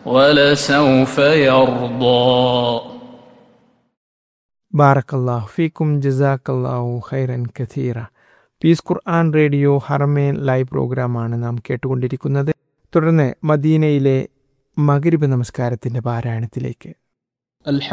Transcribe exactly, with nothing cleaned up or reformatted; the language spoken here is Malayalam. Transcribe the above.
ولسوف يرضى. ബാറക്കല്ലാഹു ഫീക്കും ജസാക്കല്ലാഹു ഖൈറൻ കഥീറ. പീസ് ഖുർആൻ റേഡിയോ ഹറമേൻ ലൈവ് പ്രോഗ്രാമാണ് നാം കേട്ടുകൊണ്ടിരിക്കുന്നത്. തുടർന്ന് മദീനയിലെ മഗ്രിബ് നമസ്കാരത്തിൻ്റെ പാരായണത്തിലേക്ക്.